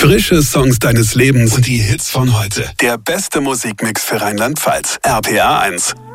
Frische Songs deines Lebens und die Hits von heute. Der beste Musikmix für Rheinland-Pfalz. RPA 1.